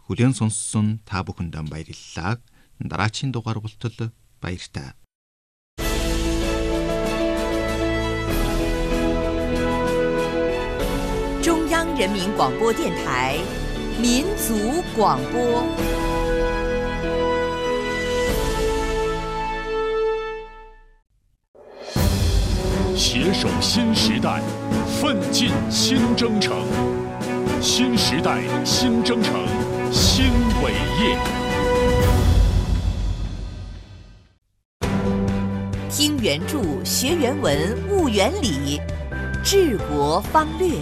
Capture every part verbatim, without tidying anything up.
Хүлээн сонссон та бүхэнд баярлалаа. Дараагийн дугаар болтол баяртай. 中央人民广播电台民族广播。 携手新时代，奋进新征程。新时代，新征程，新伟业。 听原著，学原文，悟原理，治国方略。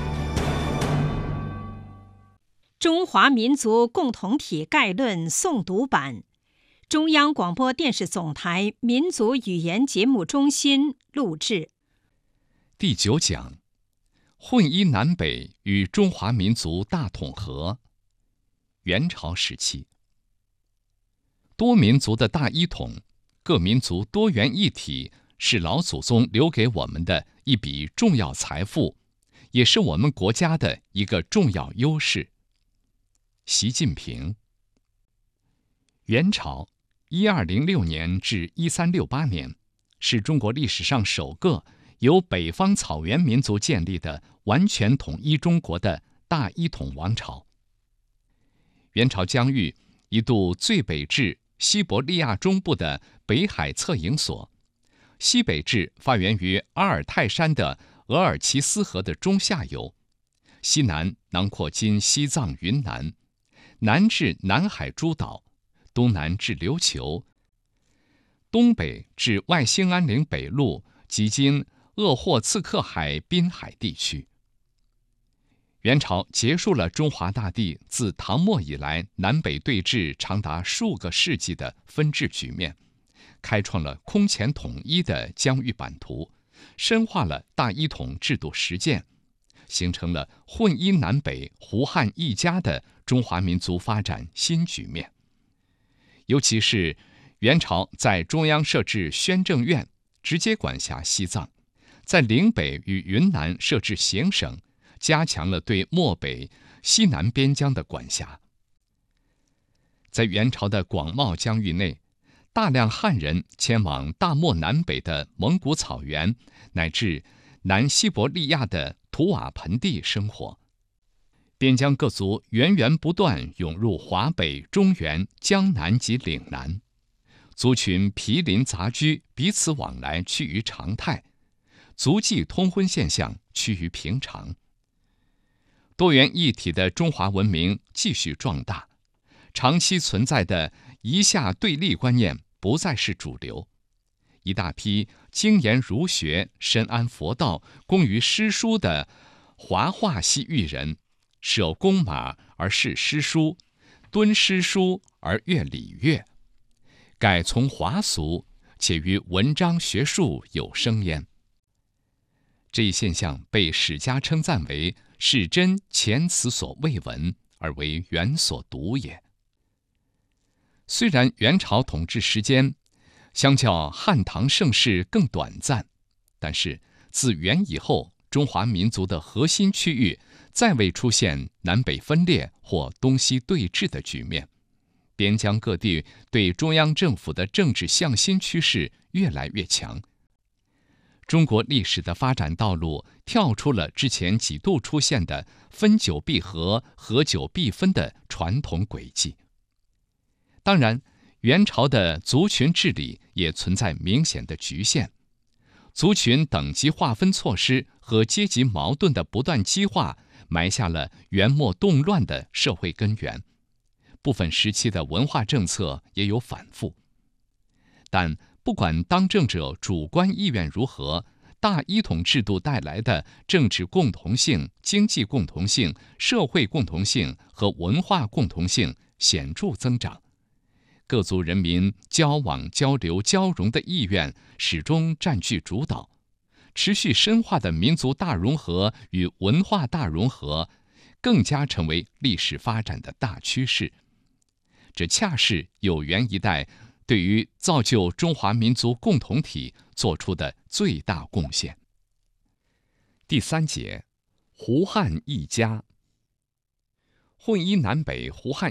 中华民族共同体概论诵读版，中央广播电视总台民族语言节目中心录制。 第九讲：混一南北与中华民族大统合。元朝时期，多民族的大一统，各民族多元一体，是老祖宗留给我们的一笔重要财富，也是我们国家的一个重要优势。习近平。元朝一二零六年至一三六八年，是中国历史上首个由北方草原民族建立的完全统一中国的大一统王朝。元朝疆域一度最北至西伯利亚中部的北海策营所，西北至发源于阿尔泰山的额尔齐斯河的中下游，西南囊括今西藏云南，南至南海诸岛，东南至琉球，东北至外兴安岭北路及今鄂霍次克海滨海地区。元朝结束了中华大地自唐末以来南北对峙长达数个世纪的分治局面，开创了空前统一的疆域版图，深化了大一统制度实践，形成了混一南北、胡汉一家的中华民族发展新局面。尤其是元朝在中央设置宣政院，直接管辖西藏，在岭北与云南设置行省，加强了对漠北、西南边疆的管辖。在元朝的广袤疆域内，大量汉人迁往大漠南北的蒙古草原，乃至南西伯利亚的图瓦盆地生活。边疆各族源源不断涌入华北、中原、江南及岭南，族群毗邻杂居，彼此往来趋于常态，族际通婚现象趋于平常。多元一体的中华文明继续壮大，长期存在的夷夏对立观念不再是主流。一大批精研儒学、深谙佛道、工于诗书的华化系域人，舍弓马而视诗书，敦诗书而悦礼乐，改从华俗，且于文章学术有声焉。这一现象被史家称赞为是真前此所未闻，而为元所独也。虽然元朝统治时间相较汉唐盛世更短暂，但是自元以后，中华民族的核心区域再未出现南北分裂或东西对峙的局面，边疆各地对中央政府的政治向心趋势越来越强。中国历史的发展道路跳出了之前几度出现的分久必合、合久必分的传统轨迹。当然，元朝的族群治理也存在明显的局限，族群等级划分措施和阶级矛盾的不断激化，埋下了元末动乱的社会根源。部分时期的文化政策也有反复，但不管当政者主观意愿如何，大一统制度带来的政治共同性、经济共同性、社会共同性和文化共同性显著增长，各族人民交往、交流、交融的意愿始终占据主导，持续深化的民族大融合与文化大融合更加成为历史发展的大趋势。这恰是有元一代对于造就中华民族共同体做出的最大贡献。第三节，胡汉一家。混一南北胡汉